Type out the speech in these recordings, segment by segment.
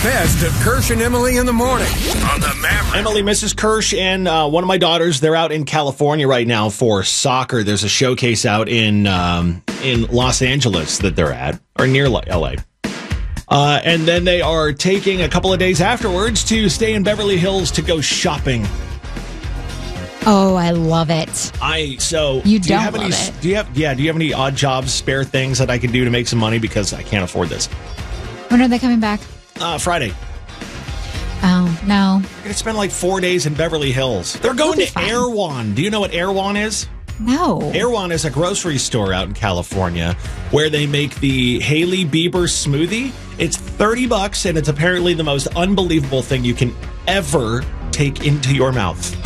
best of Kirsch and Emily in the morning on the Maverick. Emily, Mrs. Kirsch, and one of my daughters, they're out in California right now for soccer. There's a showcase out in Los Angeles that they're at, or near L.A. And then they are taking a couple of days afterwards to stay in Beverly Hills to go shopping. Oh, I love it. Do you have any odd jobs, spare things that I can do to make some money because I can't afford this? When are they coming back? Friday. Oh, no. I'm going to spend like 4 days in Beverly Hills. They're going to Erewhon. Do you know what Erewhon is? No. Erewhon is a grocery store out in California where they make the Hailey Bieber smoothie. It's $30 and it's apparently the most unbelievable thing you can ever take into your mouth.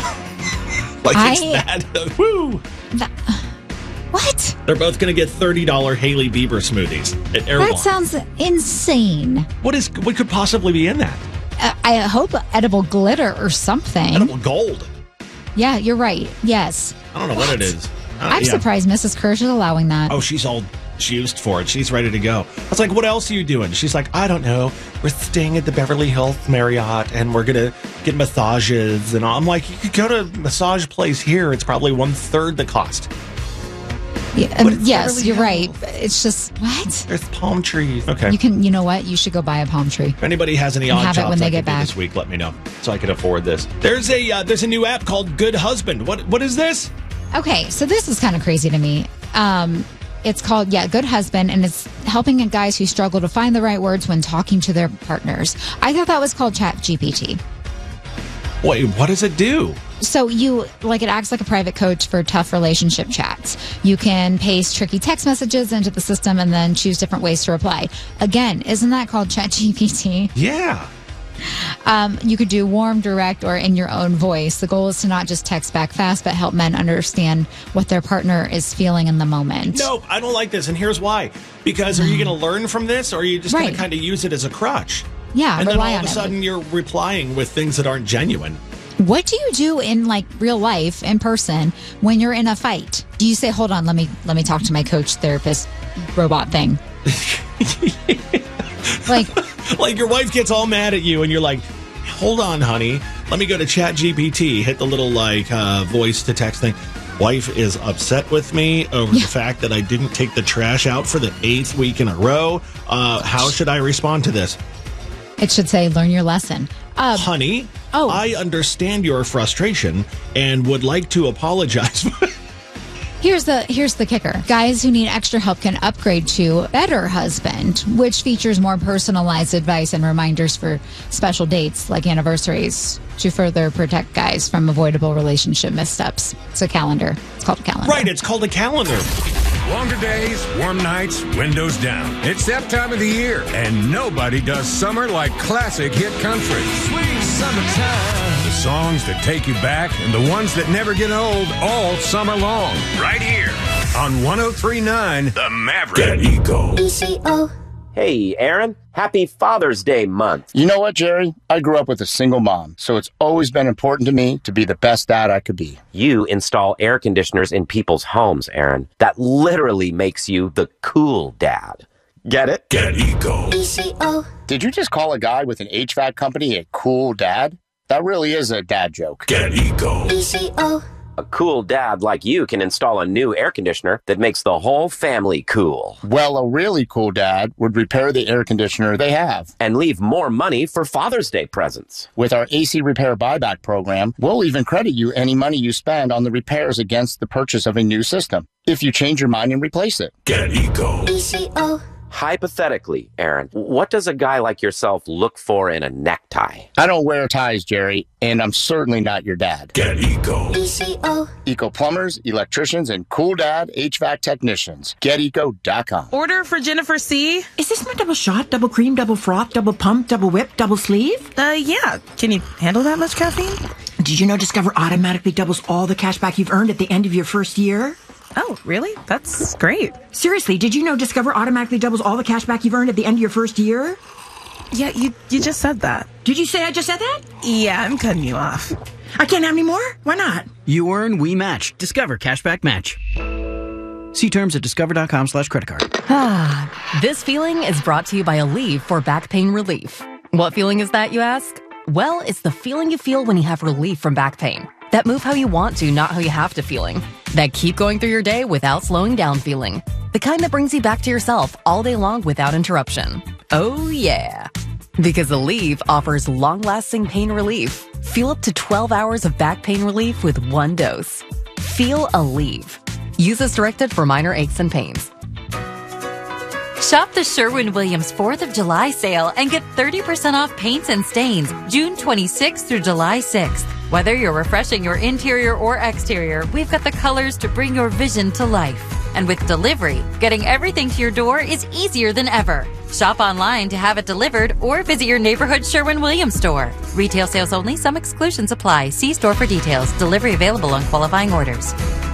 Woo! What? They're both going to get $30 Hailey Bieber smoothies at Erewhon. That sounds insane. What could possibly be in that? I hope edible glitter or something. Edible gold. Yeah, you're right. Yes. I don't know what it is. I'm surprised Mrs. Kirsch is allowing that. Oh, she's all juiced for it. She's ready to go. I was like, what else are you doing? She's like, I don't know. We're staying at the Beverly Hills Marriott and we're going to get massages and all. I'm like, you could go to a massage place here. It's probably 1/3 the cost. Yeah, yes, you're right. It's just, what? There's palm trees. Okay. You know what? You should go buy a palm tree. If anybody has any odd jobs when they I get can do back this week, let me know so I can afford this. There's a new app called Good Husband. What is this? Okay, so this is kind of crazy to me. It's called, Good Husband, and it's helping guys who struggle to find the right words when talking to their partners. I thought that was called ChatGPT. Wait, what does it do? So it acts like a private coach for tough relationship chats. You can paste tricky text messages into the system and then choose different ways to reply. Again, isn't that called ChatGPT? Yeah. You could do warm, direct, or in your own voice. The goal is to not just text back fast, but help men understand what their partner is feeling in the moment. No, I don't like this, and here's why. Because are you going to learn from this, or are you just going to kind of use it as a crutch? Yeah, and then rely all on of a it. sudden you're replying with things that aren't genuine. What do you do in real life, in person, when you're in a fight? Do you say, "Hold on, let me talk to my coach, therapist, robot thing"? Like your wife gets all mad at you, and you're like, "Hold on, honey, let me go to ChatGPT, hit the little voice to text thing." Wife is upset with me over the fact that I didn't take the trash out for the 8th week in a row. How should I respond to this? It should say, "Learn your lesson." Honey, I understand your frustration and would like to apologize. Here's the kicker. Guys who need extra help can upgrade to Better Husband, which features more personalized advice and reminders for special dates like anniversaries to further protect guys from avoidable relationship missteps. It's a calendar. It's called a calendar. Right, it's called a calendar. Longer days, warm nights, windows down. It's that time of the year, and nobody does summer like classic hit country. Sweet summertime. The songs that take you back and the ones that never get old all summer long. Right here on 103.9 The Maverick at ECO. Hey, Aaron. Happy Father's Day month. You know what, Jerry? I grew up with a single mom, so it's always been important to me to be the best dad I could be. You install air conditioners in people's homes, Aaron. That literally makes you the cool dad. Get it? Get ECO. ECO. Did you just call a guy with an HVAC company a cool dad? That really is a dad joke. Get ECO. ECO. A cool dad like you can install a new air conditioner that makes the whole family cool. Well, a really cool dad would repair the air conditioner they have. And leave more money for Father's Day presents. With our AC Repair Buyback program, we'll even credit you any money you spend on the repairs against the purchase of a new system, if you change your mind and replace it. Get ECO. ECO. Hypothetically, Aaron, what does a guy like yourself look for in a necktie? I don't wear ties, Jerry, and I'm certainly not your dad. Get ECO. ECO. Eco plumbers, electricians, and cool dad HVAC technicians. GetEco.com. Order for Jennifer C. Is this my double shot, double cream, double froth, double pump, double whip, double sleeve? Yeah. Can you handle that much caffeine? Did you know Discover automatically doubles all the cash back you've earned at the end of your first year? Oh, really? That's great. Seriously, did you know Discover automatically doubles all the cash back you've earned at the end of your first year? Yeah, you just said that. Did you say I just said that? Yeah, I'm cutting you off. I can't have any more? Why not? You earn, we match. Discover Cashback Match. See terms at discover.com/credit card. This feeling is brought to you by Aleve for back pain relief. What feeling is that, you ask? Well, it's the feeling you feel when you have relief from back pain. That move how you want to, not how you have to feeling. That keep going through your day without slowing down feeling. The kind that brings you back to yourself all day long without interruption. Oh yeah. Because Aleve offers long-lasting pain relief. Feel up to 12 hours of back pain relief with one dose. Feel Aleve. Use as directed for minor aches and pains. Shop the Sherwin-Williams 4th of July sale and get 30% off paints and stains June 26th through July 6th. Whether you're refreshing your interior or exterior, we've got the colors to bring your vision to life. And with delivery, getting everything to your door is easier than ever. Shop online to have it delivered or visit your neighborhood Sherwin-Williams store. Retail sales only. Some exclusions apply. See store for details. Delivery available on qualifying orders.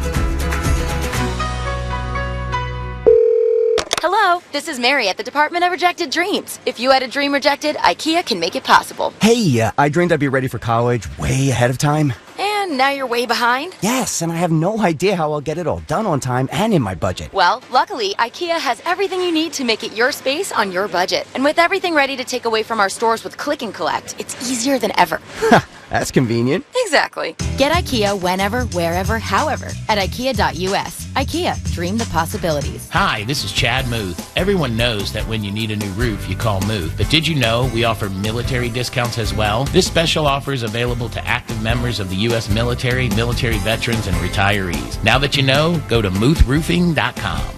Hello, this is Mary at the Department of Rejected Dreams. If you had a dream rejected, IKEA can make it possible. Hey, I dreamed I'd be ready for college way ahead of time. And now you're way behind? Yes, and I have no idea how I'll get it all done on time and in my budget. Well, luckily, IKEA has everything you need to make it your space on your budget. And with everything ready to take away from our stores with Click and Collect, it's easier than ever. That's convenient. Exactly. Get IKEA whenever, wherever, however at IKEA.us. IKEA, dream the possibilities. Hi, this is Chad Muth. Everyone knows that when you need a new roof, you call Muth. But did you know we offer military discounts as well? This special offer is available to active members of the U.S. military, military veterans, and retirees. Now that you know, go to muthroofing.com.